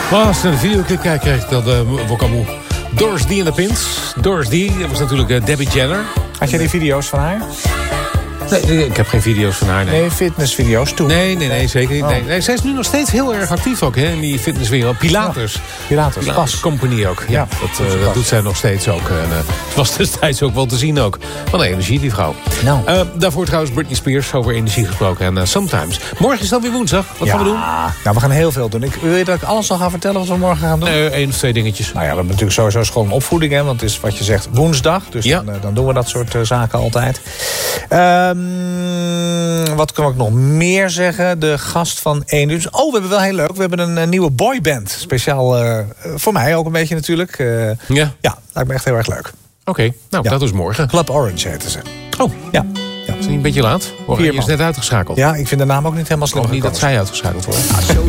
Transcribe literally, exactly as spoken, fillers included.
Maar als ik naar de videoclip kijk, krijg ik dat uh, word ik al moe. Doris D en de Pins. Doris D, dat was natuurlijk uh, Debbie Jenner. Had jij die video's van haar? Nee, ik heb geen video's van haar. Nee, nee fitnessvideo's toen. Nee, nee, nee, zeker niet. Oh. Nee. Nee, zij is nu nog steeds heel erg actief ook, hè, in die fitnesswereld. Pilates. Ja. Pilates, Pilates pas. Company ook. Ja, Ja, dat, uh, dat doet zij nog steeds ook. En, uh, het was destijds ook wel te zien ook. Van de energie, die vrouw. Nou. Uh, daarvoor trouwens Britney Spears, over energie gesproken. En uh, Sometimes. Morgen is dan weer woensdag. Wat ja. gaan we doen? Nou, we gaan heel veel doen. Ik, wil je dat ik alles al ga vertellen wat we morgen gaan doen? Nee, één of twee dingetjes. Nou ja, we hebben natuurlijk sowieso school en opvoeding, hè, want het is wat je zegt woensdag. Dus ja. dan, uh, dan doen we dat soort uh, zaken altijd. Um, wat kan ik nog meer zeggen? De gast van één uur. Oh, we hebben wel heel leuk. We hebben een, een nieuwe boyband. Speciaal uh, voor mij ook een beetje natuurlijk. Uh, ja. Ja, lijkt me echt heel erg leuk. Oké, okay. nou, ja. dat is morgen. Club Orange heten ze. Oh, ja. Ja. Is niet een beetje laat? Hoor, je is net uitgeschakeld. Ja, ik vind de naam ook niet helemaal slim. Of niet dat zij uitgeschakeld worden.